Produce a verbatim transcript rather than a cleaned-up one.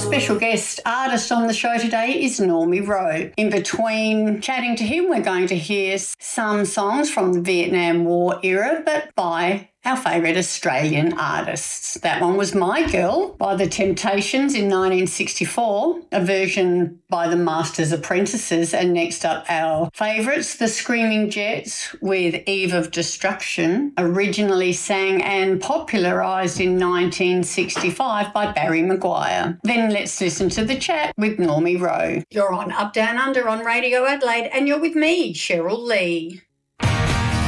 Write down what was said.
special guest artist on the show today is Normie Rowe. In between chatting to him, we're going to hear some songs from the Vietnam War era, but by our favourite Australian artists. That one was My Girl by The Temptations in nineteen sixty-four, a version by the Masters Apprentices, and next up our favourites, The Screaming Jets with Eve of Destruction, originally sang and popularised in nineteen sixty-five by Barry Maguire. Then let's listen to the chat with Normie Rowe. You're on Up Down Under on Radio Adelaide, and you're with me, Cheryl Lee.